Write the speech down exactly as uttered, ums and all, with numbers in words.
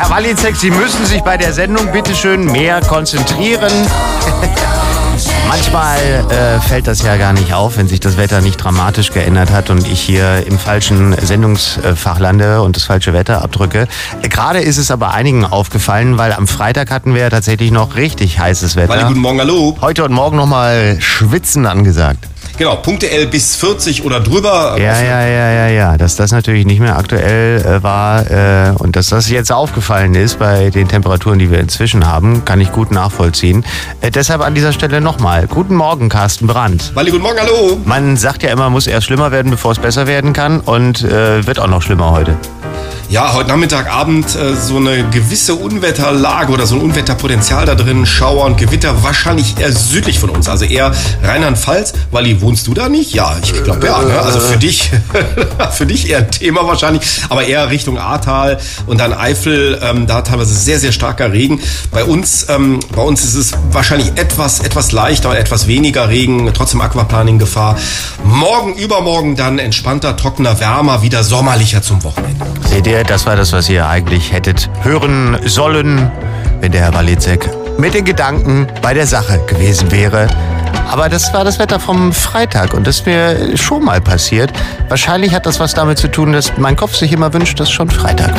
Herr Walizek, Sie müssen sich bei der Sendung bitteschön mehr konzentrieren. Manchmal äh, fällt das ja gar nicht auf, wenn sich das Wetter nicht dramatisch geändert hat und ich hier im falschen Sendungsfach lande und das falsche Wetter abdrücke. Gerade ist es aber einigen aufgefallen, weil am Freitag hatten wir ja tatsächlich noch richtig heißes Wetter. Wally, guten Morgen, hallo. Heute und morgen nochmal Schwitzen angesagt. Genau, punktuell bis vierzig oder drüber. Ja, ja, ja, ja, ja. Dass das natürlich nicht mehr aktuell äh, war äh, und dass das jetzt aufgefallen ist bei den Temperaturen, die wir inzwischen haben, kann ich gut nachvollziehen. Äh, deshalb an dieser Stelle nochmal. Guten Morgen, Carsten Brandt. Wally, guten Morgen, hallo. Man sagt ja immer, muss erst schlimmer werden, bevor es besser werden kann und äh, wird auch noch schlimmer heute. Ja, heute Nachmittag, Abend äh, so eine gewisse Unwetterlage oder so ein Unwetterpotenzial da drin. Schauer und Gewitter wahrscheinlich eher südlich von uns, also eher Rheinland-Pfalz. Wally, wohnst du da nicht? Ja, ich glaube ja. Ne? Also für dich, für dich eher ein Thema wahrscheinlich, aber eher Richtung Ahrtal und dann Eifel, ähm, da teilweise sehr, sehr starker Regen. Bei uns, ähm, bei uns ist es wahrscheinlich etwas, etwas leichter, etwas weniger Regen, trotzdem Aquaplaning-Gefahr. Morgen, übermorgen dann entspannter, trockener, wärmer, wieder sommerlicher zum Wochenende. Seht ihr, das war das, was ihr eigentlich hättet hören sollen, wenn der Herr Walizek mit den Gedanken bei der Sache gewesen wäre. Aber das war das Wetter vom Freitag und das ist mir schon mal passiert. Wahrscheinlich hat das was damit zu tun, dass mein Kopf sich immer wünscht, dass schon Freitag wäre.